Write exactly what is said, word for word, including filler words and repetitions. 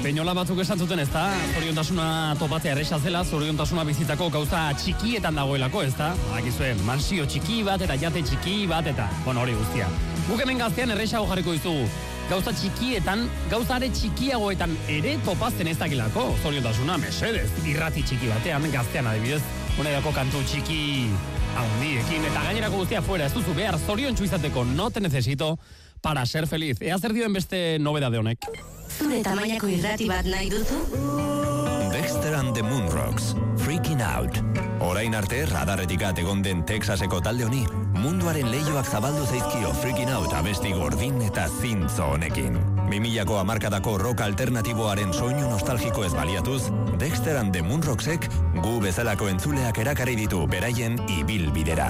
Beinola batzuk esan zuten, ez da? Zoriontasuna topatzea erresa zela, zoriontasuna bizitzako gauza txikietan dagoelako, ez da? Bakizue, mansio txiki bat eta jate txiki bat eta, bueno, hori guztia. Guk hemen gaztean erresago jarriko dizugu. Gauza txikietan, gauza are txikiagoetan ere topazten ez dakilako. Zoriontasuna, mesedez, irrati txiki batean, gaztean adibidez, unedako kantu txiki handiekin, eta gainerako guztia fuera, ez duzu behar zoriontsu izateko, no te necesito para ser feliz. Ea zer dioen beste nobedade honek. Zure tamainako irrati bat nahi duzu? Dexter and the Moonrocks, Freaking Out. Orain arte, radarretik egon den Texaseko talde honi, munduaren leioak zabaldu zaizkio Freaking Out abesti gordin eta zintzo honekin. Bimilako hamarkadako rock alternatiboaren soinu nostalgiko ez baliatuz, Dexter and the Moonrocksek gu bezalako entzuleak erakarri ditu beraien ibilbidera.